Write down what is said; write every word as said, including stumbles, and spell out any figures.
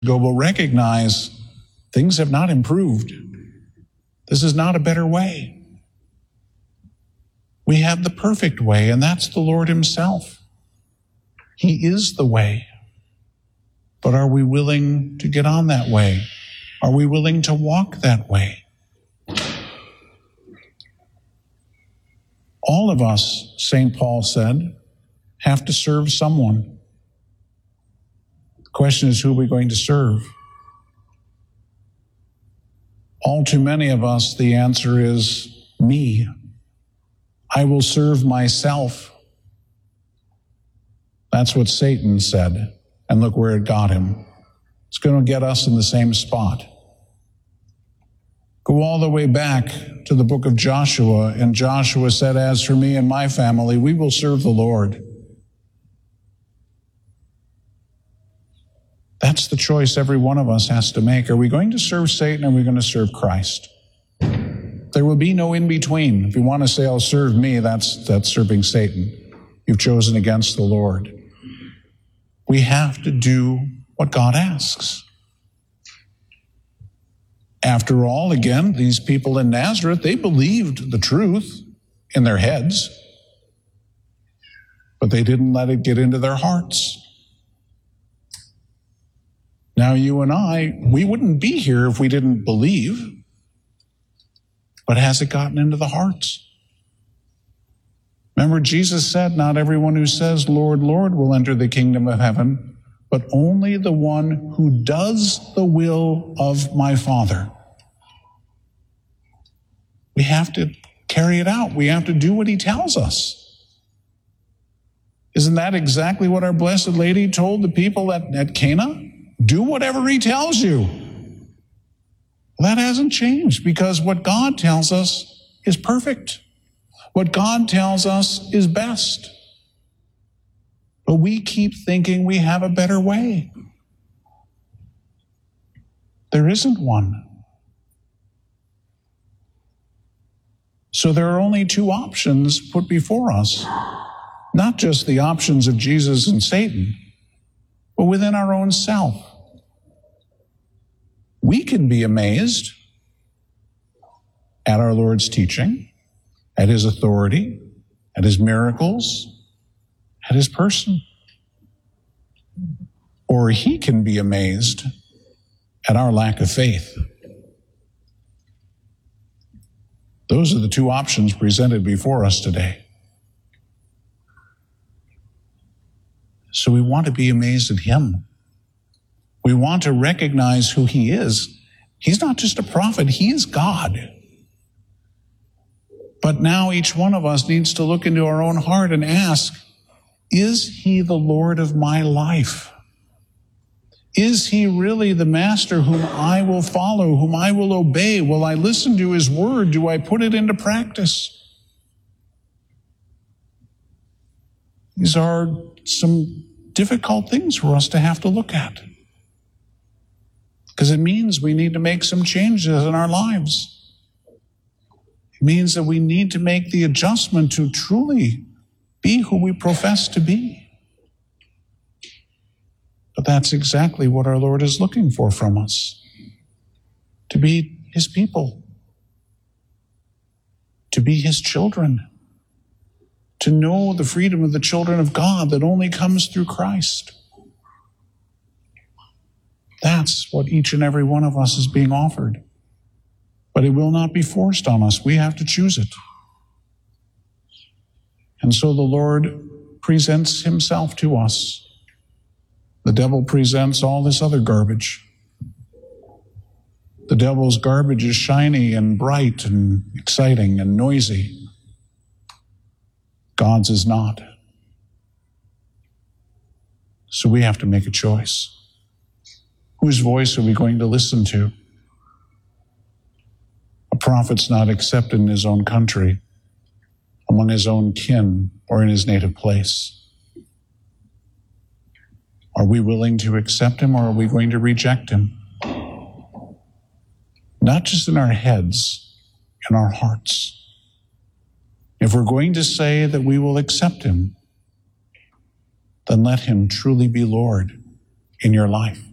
Go will recognize things have not improved. This is not a better way. We have the perfect way, and that's the Lord himself. He is the way. But are we willing to get on that way? Are we willing to walk that way? All of us, Saint Paul said, have to serve someone. The question is, who are we going to serve? All too many of us, the answer is me. I will serve myself. That's what Satan said, and look where it got him. It's going to get us in the same spot. Go all the way back to the book of Joshua, and Joshua said, as for me and my family, we will serve the Lord. That's the choice every one of us has to make. Are we going to serve Satan, or are we going to serve Christ? There will be no in-between. If you want to say, I'll serve me, that's, that's serving Satan. You've chosen against the Lord. We have to do what God asks. After all, again, these people in Nazareth, they believed the truth in their heads, but they didn't let it get into their hearts. Now, you and I, we wouldn't be here if we didn't believe, but has it gotten into the hearts? Remember, Jesus said, not everyone who says, Lord, Lord, will enter the kingdom of heaven, but only the one who does the will of my Father. We have to carry it out. We have to do what he tells us. Isn't that exactly what our Blessed Lady told the people at, at Cana? Do whatever he tells you. Well, that hasn't changed, because what God tells us is perfect. What God tells us is best. But we keep thinking we have a better way. There isn't one. So there are only two options put before us. Not just the options of Jesus and Satan, but within our own self. We can be amazed at our Lord's teaching, at his authority, at his miracles, at his person. Or he can be amazed at our lack of faith. Those are the two options presented before us today. So we want to be amazed at him. We want to recognize who he is. He's not just a prophet, he is God. But now each one of us needs to look into our own heart and ask, is he the Lord of my life? Is he really the master whom I will follow, whom I will obey? Will I listen to his word? Do I put it into practice? These are some difficult things for us to have to look at, because it means we need to make some changes in our lives. It means that we need to make the adjustment to truly be who we profess to be. But that's exactly what our Lord is looking for from us. To be his people. To be his children. To know the freedom of the children of God that only comes through Christ. That's what each and every one of us is being offered. But it will not be forced on us. We have to choose it. And so the Lord presents himself to us. The devil presents all this other garbage. The devil's garbage is shiny and bright and exciting and noisy. God's is not. So we have to make a choice. Whose voice are we going to listen to? A prophet's not accepted in his own country, among his own kin, or in his native place. Are we willing to accept him, or are we going to reject him? Not just in our heads, in our hearts. If we're going to say that we will accept him, then let him truly be Lord in your life.